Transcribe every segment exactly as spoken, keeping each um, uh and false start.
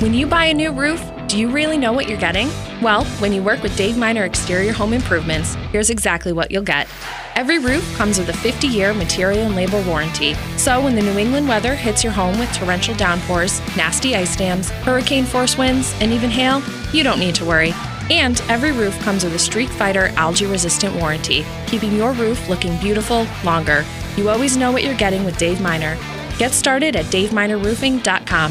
When you buy a new roof, do you really know what you're getting? Well, when you work with Dave Miner Exterior Home Improvements, here's exactly what you'll get. Every roof comes with a fifty-year material and labor warranty. So when the New England weather hits your home with torrential downpours, nasty ice dams, hurricane force winds, and even hail, you don't need to worry. And every roof comes with a Streak Fighter algae-resistant warranty, keeping your roof looking beautiful longer. You always know what you're getting with Dave Miner. Get started at dave miner roofing dot com.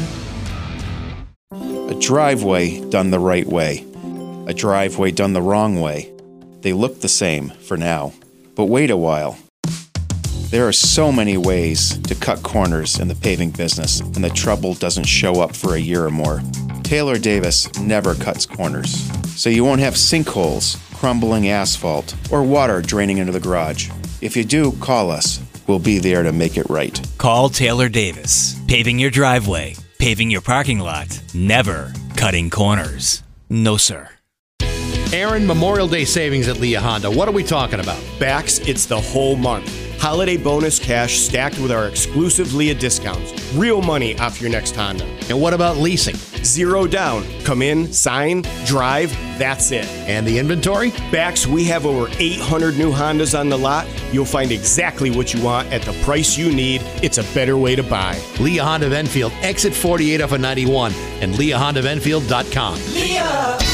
A driveway done the right way. A driveway done the wrong way. They look the same for now. But wait a while. There are so many ways to cut corners in the paving business, and the trouble doesn't show up for a year or more. Taylor Davis never cuts corners, so you won't have sinkholes, crumbling asphalt, or water draining into the garage. If you do, call us. We'll be there to make it right. Call Taylor Davis. Paving your driveway, paving your parking lot, never cutting corners. No, sir. Aaron, Memorial Day savings at Leah Honda. What are we talking about? Bax, it's the whole month. Holiday bonus cash stacked with our exclusive Leah discounts. Real money off your next Honda. And what about leasing? Zero down. Come in, sign, drive, that's it. And the inventory? Bax, we have over eight hundred new Hondas on the lot. You'll find exactly what you want at the price you need. It's a better way to buy. Leah Honda of Enfield, exit forty-eight off of ninety-one, and leah honda of enfield dot com. Leah!